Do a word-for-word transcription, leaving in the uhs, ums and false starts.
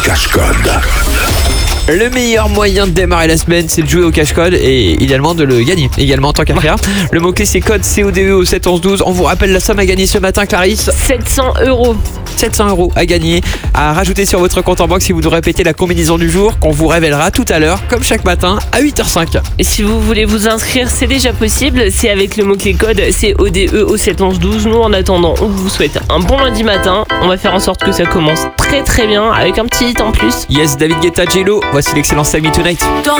cache-code. Le meilleur moyen de démarrer la semaine, c'est de jouer au cache-code et idéalement de le gagner. Également en tant qu'à faire. Le mot-clé, c'est code C O D E au sept onze douze. On vous rappelle la somme à gagner ce matin, Clarisse. sept cents euros. sept cents euros à gagner, à rajouter sur votre compte en banque si vous nous répétez la combinaison du jour qu'on vous révélera tout à l'heure, comme chaque matin, à huit heures cinq. Et si vous voulez vous inscrire, c'est déjà possible. C'est avec le mot-clé code C O D E au sept onze douze. Nous, en attendant, on vous souhaite un bon lundi matin. On va faire en sorte que ça commence très très bien avec un petit hit en plus. Yes, David Guetta, J-Lo, voici l'excellent Sammy Tonight.